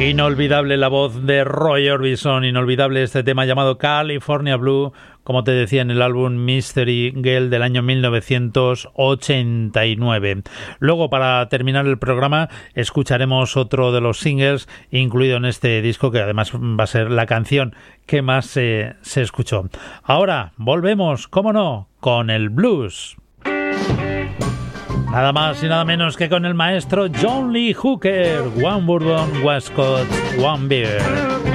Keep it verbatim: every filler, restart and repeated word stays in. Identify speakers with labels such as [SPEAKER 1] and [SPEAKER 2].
[SPEAKER 1] Inolvidable la voz de Roy Orbison, inolvidable este tema llamado California Blue, como te decía, en el álbum Mystery Girl del año mil novecientos ochenta y nueve. Luego, para terminar el programa, escucharemos otro de los singles incluido en este disco, que además va a ser la canción que más se, se escuchó. Ahora volvemos, cómo no, con el blues. Nada más y nada menos que con el maestro John Lee Hooker. One bourbon, one scotch, one beer.